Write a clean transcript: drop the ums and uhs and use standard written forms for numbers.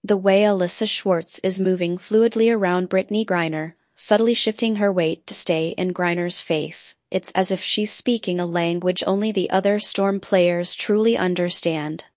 The way Alyssa Schwartz is moving fluidly around Brittany Griner, subtly shifting her weight to stay in Griner's face, it's as if she's speaking a language only the other Storm players truly understand.